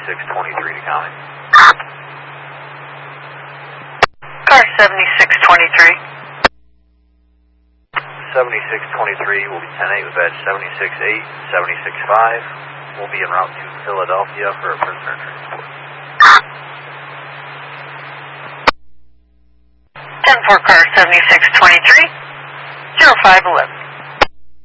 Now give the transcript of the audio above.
7623 to County. Car 7623. 7623 will be 10-8 with badge 768, 765. We'll be en route to Philadelphia for a prisoner transport. 10-4 car 7623, 0511.